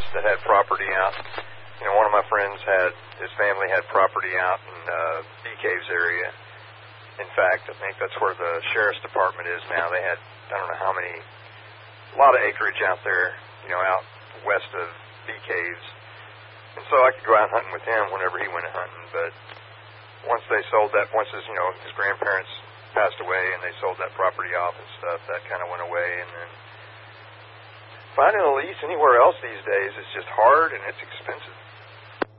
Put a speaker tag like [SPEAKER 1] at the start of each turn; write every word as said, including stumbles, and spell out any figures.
[SPEAKER 1] friends that had property out. You know, one of my friends had, his family had property out in uh, Bee Caves area. In fact, I think that's where the sheriff's department is now. They had, I don't know how many, a lot of acreage out there, you know, out west of Bee Caves. And so I could go out hunting with him whenever he went hunting. But once they sold that, once his, you know, his grandparents passed away and they sold that property off and stuff, that kind of went away. And then finding a lease anywhere else these days is just hard and it's expensive.